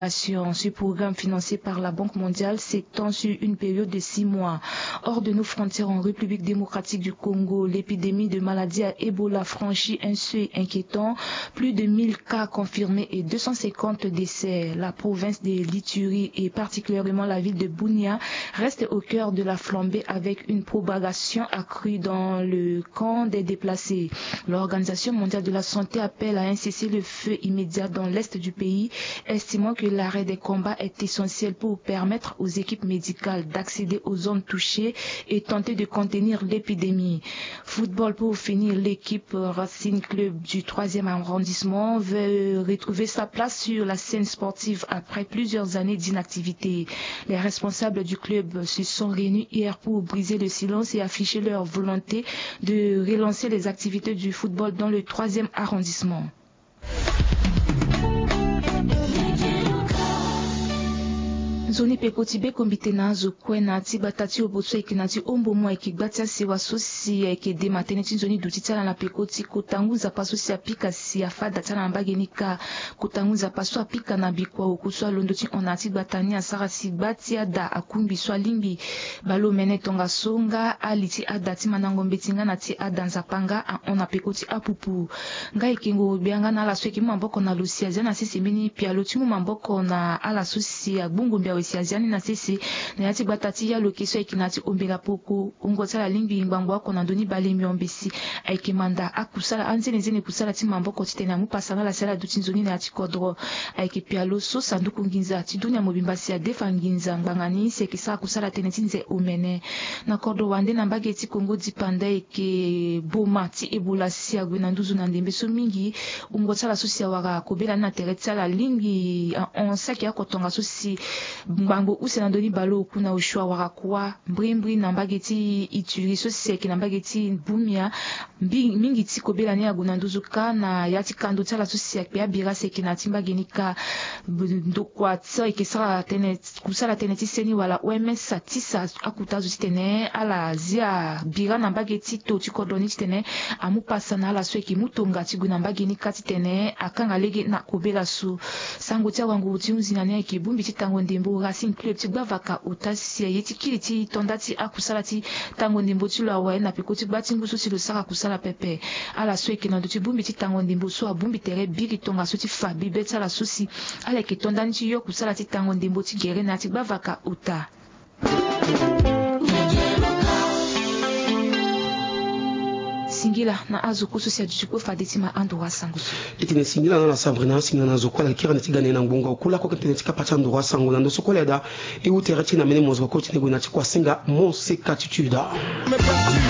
Ce programme financé par la Banque mondiale s'étend sur une période de 6 mois. Hors de nos frontières en République démocratique du Congo, l'épidémie de maladie à Ebola franchit un seuil inquiétant. Plus de 1000 cas confirmés et 250 décès. La province de l'Ituri et particulièrement la ville de Bunia reste au cœur de la flambée avec une propagation accrue dans le camp des déplacés. L'Organisation mondiale de la santé appelle à un cessez-le-feu immédiat dans l'est du pays, estimant que l'arrêt des combats est essentiel pour permettre aux équipes médicales d'accéder aux zones touchées et tenter de contenir l'épidémie. Football pour finir, l'équipe Racing Club du 3e arrondissement veut retrouver sa place sur la scène sportive après plusieurs années d'inactivité. Les responsables du club se sont réunis hier pour briser le silence et afficher leur volonté de relancer les activités du football dans le 3e arrondissement. Zoni pekotibe kombitena zo kwena tibatati obotso ekinati ombomo ekigbatia sewa sosi ekede mateneti zoni dutitala na pekoti kotanguza paso si apika si afada tala mbagenika kotanguza paso apika na bikwa okuswa londoti onati batani asara si batia da akumbi swa limbi balo mene tonga songa aliti adati manango mbetinga na ti adanza panga ona pekoti apupu nga ekingo bianga na la sweki mamboko na lusia zana sisi mini pialo timu mamboko na ala sosi agbungu mbia siaziani na sisi na yati batati ya lokeso ekinati ombela poko ungotala limbi ngbango ako na doni balemi ombesi aikimanda akusala anzenezene kusala ti mamboko titena mupasanga la sala dutinzoni na yati kodro aikipialo so sanduku nginza ti dunia mobimba si adefa nginza ngbangani sekisa kusala teneti nze omene na kodro wande na mbageti Kongo dipanda eke boma ti Ebola si agwe na nduzu na ndembe so mingi ungotala so si awara kobela na tereti ala limbi on saki akotonga so si mbango usena doni balo kuna ushwa wakakuwa mbri na mbageti Ituri so seki na mbageti Bumia mingi ti kobela ni aguna nduzuka na yati kando tala so seki ya bira seki na timba genika ndokwa tsa ikesara tenet kusala teneti seni wala OMS satisa akutazo titene ala zia bira na mbageti to tikodoni titene amupasa na ala sweki mutonga tiguna mbagenika titene akanga lege na kobela su sango tia wangu tiunzina ne ekibumbi titango ndembo Racing Club tibavaka utasia yeti kiliti tondati akusalati tango ndimbo tilo awa na pekoti bati nguso silo saka kusala pepe ala sweki na duti bumbi ti tango ndimbo so abumbi tere bigi tonga so ti fabi beta la sosi ala ke tondani ti yo kusala ti tango ndimbo ti gere na tibavaka uta singila na azuku sosia duko fadetima ando wasangusu itine singila na Sabrina singila na zokola ikira netigane na ngbonga okula ko kentene tikapata ndo wasangu na ndo sokola da e utere tina mene mozo ko tine gona tikwa singa mon se catitude